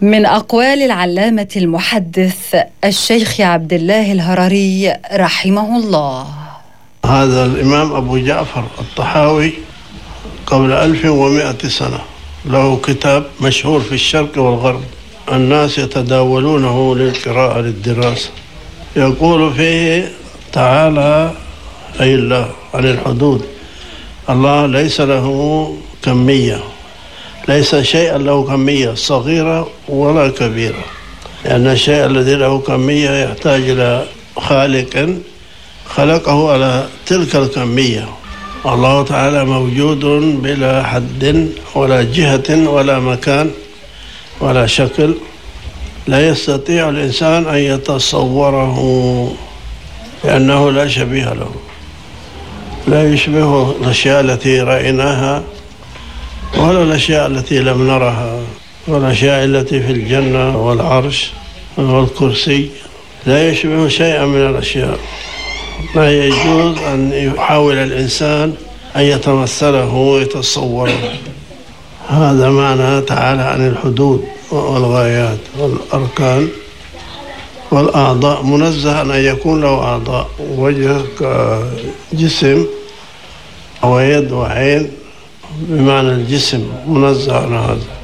من أقوال العلامة المحدث الشيخ عبد الله الهرري رحمه الله. هذا الإمام أبو جعفر الطحاوي قبل 1100 سنة له كتاب مشهور في الشرق والغرب، الناس يتداولونه للقراءة للدراسة. يقول فيه تعالى أي الله عن الحدود. الله ليس له كمية، ليس شيئا له كمية صغيرة ولا كبيرة، لأن الشيء الذي له كمية يحتاج إلى خالق خلقه على تلك الكمية. الله تعالى موجود بلا حد ولا جهة ولا مكان ولا شكل، لا يستطيع الإنسان أن يتصوره لأنه لا شبيه له، لا يشبه الأشياء التي رأيناها ولا الأشياء التي لم نرها، والأشياء التي في الجنة والعرش والكرسي، لا يشبه شيئا من الأشياء. لا يجوز أن يحاول الإنسان أن يتمثله ويتصوره. هذا معنى تعالى عن الحدود والغايات والأركان والأعضاء، منزه أن يكون له أعضاء، وجه جسم ويد وعين بمعنى الجسم، منزه عن هذا.